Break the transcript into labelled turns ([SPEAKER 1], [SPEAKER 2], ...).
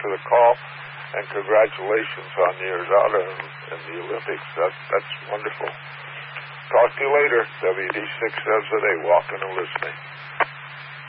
[SPEAKER 1] for the call, and congratulations on the Erzada and the Olympics. That's wonderful. Talk to you later. WD6 says that they walking and listening.